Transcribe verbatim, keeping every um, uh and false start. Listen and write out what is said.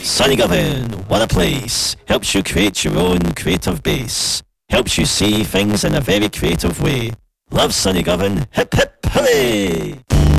SunnyGovern, what a place. Helps you create your own creative base. Helps you see things in a very creative way. Love SunnyGovern, hip hip hooray!